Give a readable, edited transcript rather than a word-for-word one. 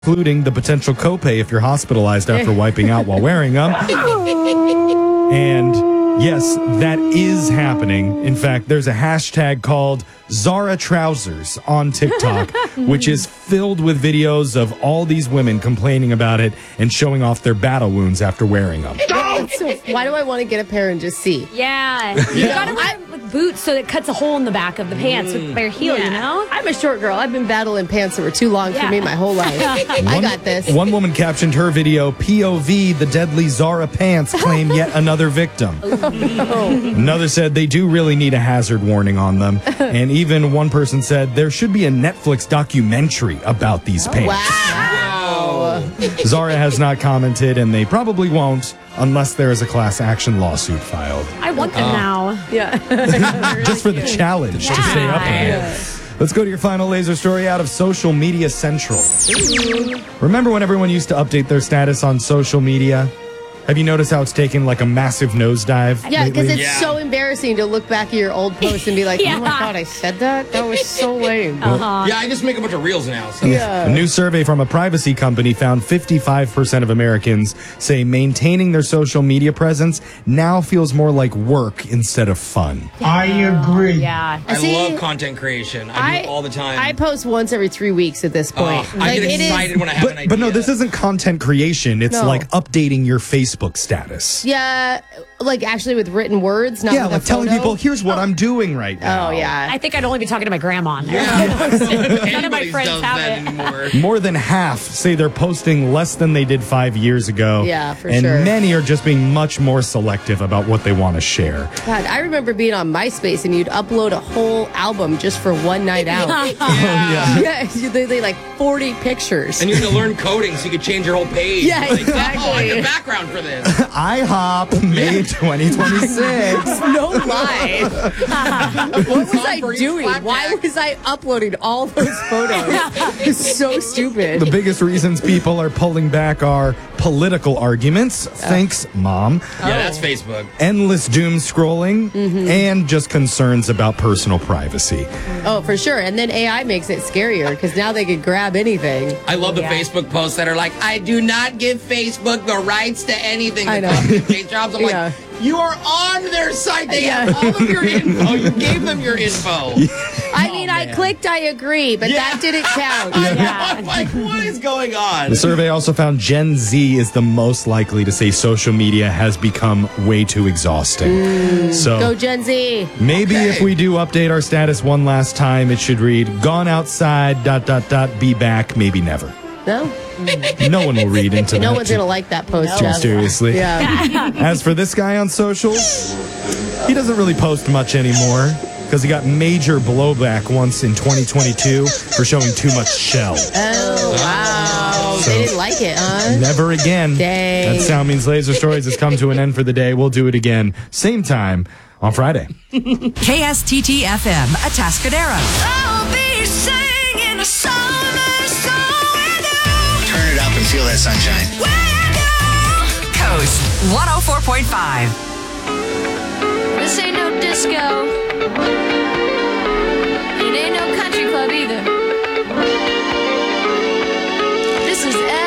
including the potential copay if you're hospitalized after wiping out while wearing them. And yes, that is happening. In fact, there's a hashtag called Zara Trousers on TikTok, which is filled with videos of all these women complaining about it and showing off their battle wounds after wearing them. So why do I want to get a pair and just see? Yeah. You gotta wear like boots so that it cuts a hole in the back of the pants with their heel, you know? I'm a short girl. I've been battling pants that were too long for me my whole life. I got this. One woman captioned her video, POV, the deadly Zara pants claim yet another victim. Another said they do really need a hazard warning on them. And even one person said there should be a Netflix documentary about these pants. Wow. Zara has not commented, and they probably won't unless there is a class action lawsuit filed. I want them now. Yeah. Just for the challenge to stay up in it. Let's go to your final laser story out of Social Media Central. Remember when everyone used to update their status on social media? Have you noticed how it's taken like a massive nosedive? Yeah, because lately? it's so embarrassing to look back at your old post and be like, oh my God, I said that? That was so lame. Yeah, I just make a bunch of reels now. So. A new survey from a privacy company found 55% of Americans say maintaining their social media presence now feels more like work instead of fun. I agree. Yeah. I love content creation. I do it all the time. I post once every 3 weeks at this point. I get excited when I have an idea. But no, this isn't content creation. It's like updating your Facebook status. Yeah, like actually with written words, not with like a telling photo. people, here's what I'm doing right now. Oh, yeah. I think I'd only be talking to my grandma on there. None of my friends does have that it. anymore. More than half say they're posting less than they did 5 years ago. Yeah, for and sure. And many are just being much more selective about what they want to share. God, I remember being on MySpace and you'd upload a whole album just for one night out. Yeah, they like 40 pictures. And you had to learn coding so you could change your whole page. Yeah, like, exactly. Oh, I need a background for this. IHOP, May 2026. No lie. What was I doing? Why was I uploading all those photos? It's so stupid. The biggest reasons people are pulling back are political arguments. Thanks, Mom. Yeah, that's Facebook. Endless doom scrolling and just concerns about personal privacy. Oh, for sure. And then AI makes it scarier because now they can grab anything. I love the Facebook posts that are like, I do not give Facebook the rights to anything. I know. Copy and paste jobs. I'm like, you are on their site. They have all of your info. You gave them your info. I mean, I clicked I agree, but that didn't count. I'm like, what is going on? The survey also found Gen Z is the most likely to say social media has become way too exhausting. So Go Gen Z. maybe if we do update our status one last time, it should read, gone outside, ... be back, maybe never. No? No one will read into that. No one's going to like that post, too Jeff. seriously. Yeah. As for this guy on socials, he doesn't really post much anymore because he got major blowback once in 2022 for showing too much shell. Oh, wow. So, they didn't like it, huh? Never again. Dang. That Sound Means Laser Stories has come to an end for the day. We'll do it again, same time on Friday. KSTT FM, Atascadero. I'll be singing a summer song with you. Turn it up and feel that sunshine. Coast 104.5. This ain't no disco. It ain't no country club either. This is